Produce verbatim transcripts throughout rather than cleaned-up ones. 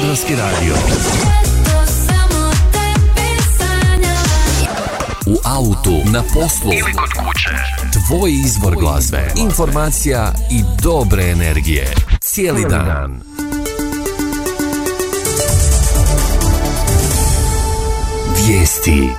Tuzlanski radio. U autu, na poslu ili kod kuće. Tvoj izbor glazbe, informacija i dobre energije. Cijeli dan. Vijesti.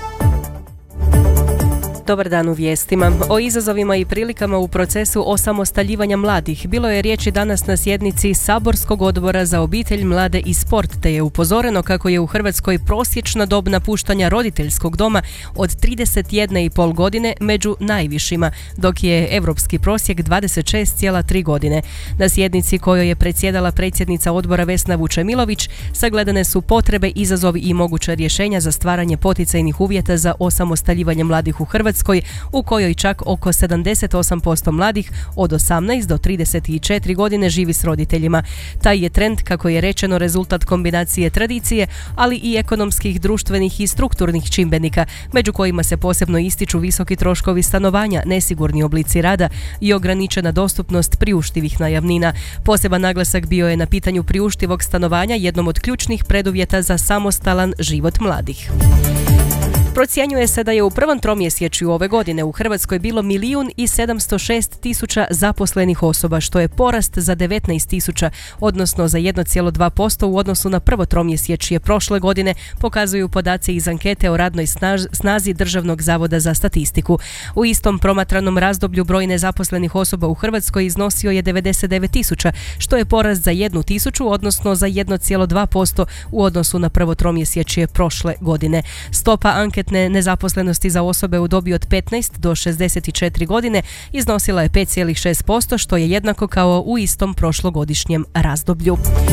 Dobar dan u vijestima. O izazovima i prilikama u procesu osamostaljivanja mladih bilo je riječi danas na sjednici Saborskog odbora za obitelj, mlade i sport, te je upozoreno kako je u Hrvatskoj prosječna dob napuštanja roditeljskog doma od trideset jedna i pol godine među najvišima, dok je europski prosjek dvadeset šest zarez tri godine. Na sjednici kojoj je predsjedala predsjednica odbora Vesna Vučemilović sagledane su potrebe, izazovi i moguća rješenja za stvaranje poticajnih uvjeta za osamostaljivanje mladih u Hrvatskoj, u kojoj čak oko sedamdeset osam posto mladih od osamnaest do trideset četiri godine živi s roditeljima. Taj je trend, kako je rečeno, rezultat kombinacije tradicije, ali i ekonomskih, društvenih i strukturnih čimbenika, među kojima se posebno ističu visoki troškovi stanovanja, nesigurni oblici rada i ograničena dostupnost priuštivih najamnina. Poseban naglasak bio je na pitanju priuštivog stanovanja, jednom od ključnih preduvjeta za samostalan život mladih. Procjenjuje se da je u prvom tromjesečju ove godine u Hrvatskoj bilo milijun i sedamsto šest tisuća zaposlenih osoba, što je porast za devetnaest tisuća, odnosno za jedan zarez dva posto u odnosu na prvo tromjesečje prošle godine, pokazuju podaci iz ankete o radnoj snazi Državnog zavoda za statistiku. U istom promatranom razdoblju broj nezaposlenih osoba u Hrvatskoj iznosio je devedeset devet tisuća, što je porast za jednu tisuću, odnosno za jedan zarez dva posto u odnosu na prvo tromjesečje prošle godine. Stopa anketne nezaposlenosti za osobe u dobi od petnaest do šezdeset četiri godine iznosila je pet zarez šest posto, što je jednako kao u istom prošlogodišnjem razdoblju.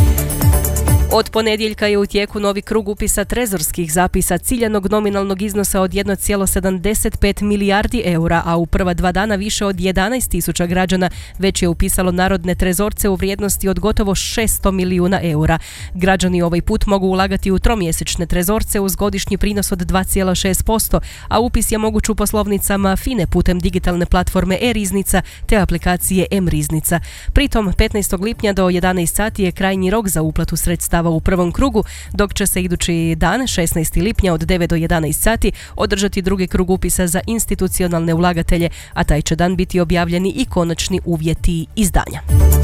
Od ponedjeljka je u tijeku novi krug upisa trezorskih zapisa ciljanog nominalnog iznosa od jedan zarez sedamdeset pet milijardi eura, a u prva dva dana više od jedanaest tisuća građana već je upisalo narodne trezorce u vrijednosti od gotovo šesto milijuna eura. Građani ovaj put mogu ulagati u tromjesečne trezorce uz godišnji prinos od dva zarez šest posto, a upis je moguć u poslovnicama FINE putem digitalne platforme e-riznica te aplikacije M-riznica. Pritom petnaestog lipnja do jedanaest sati je krajnji rok za uplatu sredstava u prvom krugu, dok će se idući dan, šesnaestog lipnja od devet do jedanaest sati, održati drugi krug upisa za institucionalne ulagatelje, a taj će dan biti objavljeni i konačni uvjeti izdanja.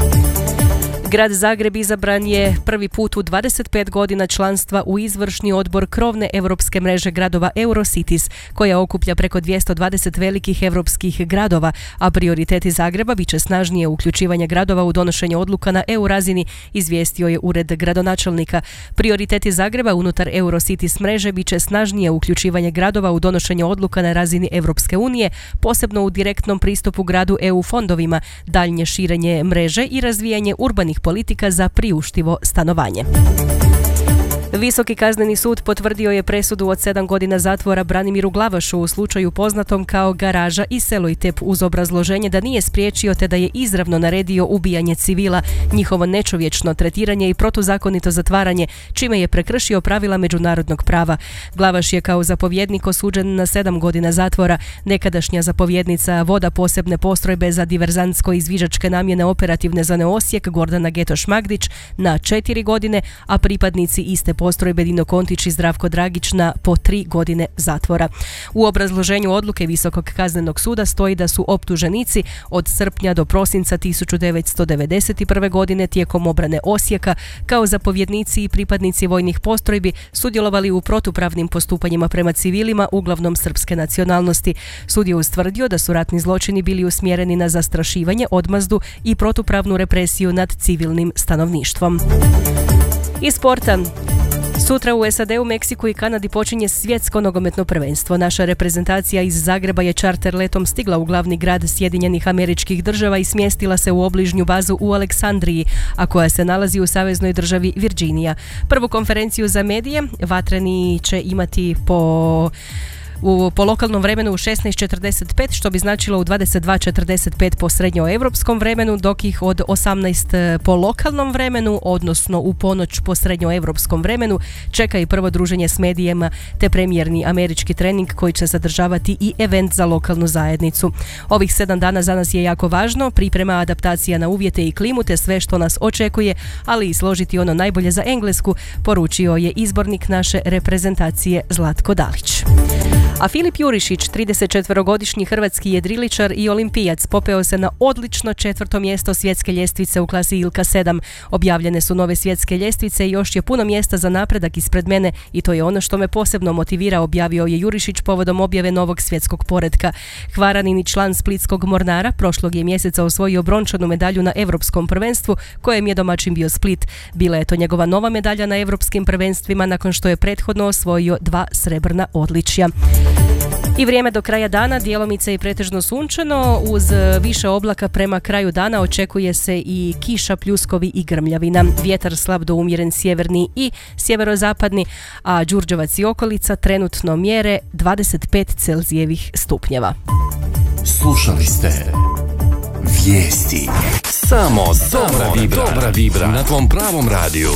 Grad Zagreb izabran je prvi put u dvadeset pet godina članstva u izvršni odbor krovne europske mreže gradova Eurocities, koja okuplja preko dvjesto dvadeset velikih europskih gradova, a prioriteti Zagreba biće snažnije uključivanje gradova u donošenje odluka na E U razini, izvijestio je ured gradonačelnika. Prioriteti Zagreba unutar Eurocities mreže biće snažnije uključivanje gradova u donošenje odluka na razini Europske unije, posebno u direktnom pristupu gradu E U fondovima, daljnje širenje mreže i razvijanje urbanih politika za priuštivo stanovanje. Visoki kazneni sud potvrdio je presudu od sedam godina zatvora Branimiru Glavašu u slučaju poznatom kao Garaža i Selojtep, uz obrazloženje da nije spriječio te da je izravno naredio ubijanje civila, njihovo nečovječno tretiranje i protuzakonito zatvaranje, čime je prekršio pravila međunarodnog prava. Glavaš je kao zapovjednik osuđen na sedam godina zatvora, nekadašnja zapovjednica voda posebne postrojbe za diverzantsko izviđačke namjene operativne zone Osijek Gordana Getoš-Magdić na četiri godine, a pripadnici iste postrojbe Dino Kontić i Zdravko Dragić na po tri godine zatvora. U obrazloženju odluke Visokog kaznenog suda stoji da su optuženici od srpnja do prosinca tisuću devetsto devedeset prve. godine tijekom obrane Osijeka kao zapovjednici i pripadnici vojnih postrojbi sudjelovali u protupravnim postupanjima prema civilima, uglavnom srpske nacionalnosti. Sud je ustvrdio da su ratni zločini bili usmjereni na zastrašivanje, odmazdu i protupravnu represiju nad civilnim stanovništvom. Iz sporta. Sutra u S A D-u, Meksiku i Kanadi počinje svjetsko nogometno prvenstvo. Naša reprezentacija iz Zagreba je čarter letom stigla u glavni grad Sjedinjenih Američkih Država i smjestila se u obližnju bazu u Aleksandriji, a koja se nalazi u saveznoj državi Virginija. Prvu konferenciju za medije vatreni će imati po u, po lokalnom vremenu u šesnaest četrdeset pet, što bi značilo u dvadeset dva četrdeset pet po srednjoevropskom vremenu, dok ih od osamnaest po lokalnom vremenu, odnosno u ponoć po srednjoevropskom vremenu, čeka i prvo druženje s medijima te premijerni američki trening koji će sadržavati i event za lokalnu zajednicu. Ovih sedam dana za nas je jako važno, priprema, adaptacija na uvjete i klimu te sve što nas očekuje, ali i složiti ono najbolje za Englesku, poručio je izbornik naše reprezentacije Zlatko Dalić. A Filip Jurišić, tridesetčetverogodišnji hrvatski jedriličar i olimpijac, popeo se na odlično četvrto mjesto svjetske ljestvice u klasi Ilka sedam. Objavljene su nove svjetske ljestvice i još je puno mjesta za napredak ispred mene i to je ono što me posebno motivira, objavio je Jurišić povodom objave novog svjetskog poretka. Hvaranin i član splitskog Mornara prošlog je mjeseca osvojio brončanu medalju na Europskom prvenstvu, kojem je domaćin bio Split. Bila je to njegova nova medalja na Europskim prvenstvima nakon što je prethodno osvojio dva srebrna odličja. I vrijeme do kraja dana, djelomice i pretežno sunčano, uz više oblaka prema kraju dana očekuje se i kiša, pljuskovi i grmljavina. Vjetar slab do umjeren sjeverni i sjeverozapadni, a Đurđevac i okolica trenutno mjere dvadeset pet Celzijevih stupnjeva. Slušali ste Vijesti. Samo dobra vibra, dobra vibra na tvom pravom radiju.